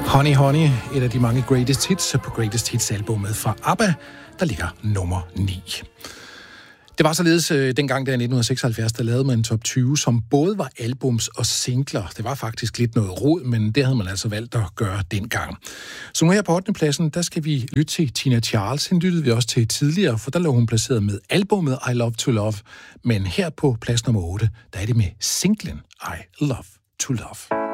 Honey Honey, et af de mange greatest hits på Greatest Hits-albummet fra ABBA, der ligger nummer 9. Det var således dengang, der i 1976, der lavede man en top 20, som både var albums og singler. Det var faktisk lidt noget rod, men det havde man altså valgt at gøre dengang. Så nu her på 8. pladsen, der skal vi lytte til Tina Charles. Hende lyttede vi også til tidligere, for der lå hun placeret med albummet I Love to Love. Men her på plads nummer 8, der er det med singlen I Love to Love.